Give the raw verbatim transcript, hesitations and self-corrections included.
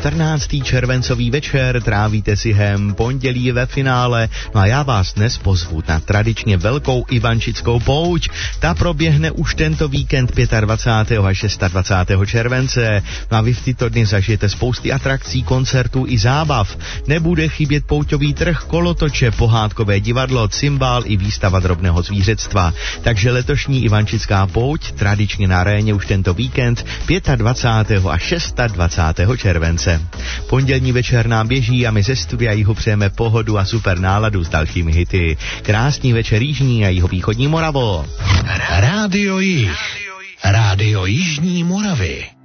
čtrnáctý červencový večer, trávíte si hem, pondělí ve finále, no a já vás dnes pozvu na tradičně velkou ivančickou pouť. Ta proběhne už tento víkend dvacátého pátého a dvacátého šestého července. No a vy v tyto dny zažijete spousty atrakcí, koncertů i zábav. Nebude chybět pouťový trh, kolotoče, pohádkové divadlo, cymbál i výstava drobného zvířectva. Takže letošní ivančická pouť tradičně na aréně už tento víkend dvacátého pátého a dvacátého šestého července. Pondělní večer nám běží a my ze studia Jihu přejeme pohodu a super náladu s dalšími hity. Krásný večer jižní a jihovýchodní Moravo. Rádio Jih. Rádio Jižní Moravy.